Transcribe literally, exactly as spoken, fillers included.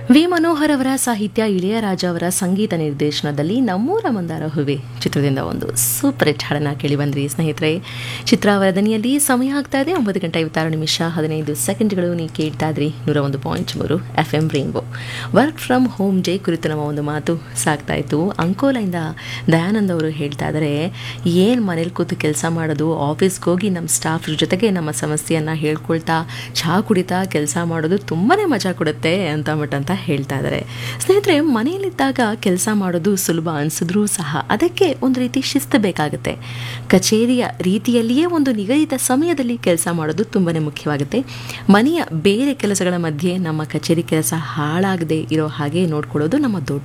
V Manohar ಅವರ ಸಾಹಿತ್ಯ, ಇಳೆಯರಾಜ ಅವರ ಸಂಗೀತ ನಿರ್ದೇಶನದಲ್ಲಿ ನಮ್ಮೂರ ಮಂದಾರ ಹೂವೆ ಚಿತ್ರದಿಂದ ಒಂದು ಸೂಪರ್ ಹಿಟ್ ಹಾಡನ್ನ ಕೇಳಿ ಬಂದ್ರಿ ಸ್ನೇಹಿತರೆ. ಚಿತ್ರ ಅವರ ದನಿಯಲ್ಲಿ ಸಮಯ ಆಗ್ತಾ ಇದೆ ಒಂಬತ್ತು ಗಂಟೆ ಐವತ್ತಾರು ನಿಮಿಷ ಹದಿನೈದು ಸೆಕೆಂಡ್ಗಳು. ನೀವು ಕೇಳ್ತಾ ಇದ್ರಿ ನೂರ ಒಂದು ಪಾಯಿಂಟ್ ಮೂರು F M rainbow. Work from home day ಕುರಿತು ನಮ್ಮ ಒಂದು ಮಾತು ಸಾಗ್ತಾ ಇತ್ತು. ಅಂಕೋಲದಿಂದ ದಯಾನಂದ್ ಅವರು ಹೇಳ್ತಾ ಇದ್ದಾರೆ, ಏನು ಮನೇಲಿ ಕೂತು ಕೆಲಸ ಮಾಡೋದು, ಆಫೀಸ್ಗೆ ಹೋಗಿ ನಮ್ಮ ಸ್ಟಾಫ್ ಜೊತೆಗೆ ನಮ್ಮ ಸಮಸ್ಯೆಯನ್ನು ಹೇಳ್ಕೊಳ್ತಾ ಚಹಾ ಕುಡಿತಾ ಕೆಲಸ ಮಾಡೋದು ತುಂಬಾ ಮಜಾ ಕೊಡುತ್ತೆ ಅಂತ ಮಟ್ಟ ಅಂತ ಹೇಳ್ತಾ ಇದ್ದಾರೆ. ಸ್ನೇಹಿತರೆ, ಮನೆಯಲ್ಲಿದ್ದಾಗ ಕೆಲಸ ಮಾಡೋದು ಸುಲಭ ಅನಿಸಿದ್ರೂ ಸಹ ಅದಕ್ಕೆ ಒಂದು ರೀತಿ ಶಿಸ್ತು ಬೇಕಾಗುತ್ತೆ. ಕಚೇರಿಯ ರೀತಿಯಲ್ಲಿಯೇ ಒಂದು ನಿಗದಿತ ಸಮಯದಲ್ಲಿ ಕೆಲಸ ಮಾಡೋದು ತುಂಬಾ ಮುಖ್ಯವಾಗುತ್ತೆ. ಮನೆಯ ಬೇರೆ ಕೆಲಸಗಳ ಮಧ್ಯೆ ನಮ್ಮ ಕಚೇರಿ ಕೆಲಸ ಹಾಳಾಗದೆ ಇರೋ ಹಾಗೆ ನೋಡ್ಕೊಳ್ಳೋದು ನಮ್ಮ ದೊಡ್ಡ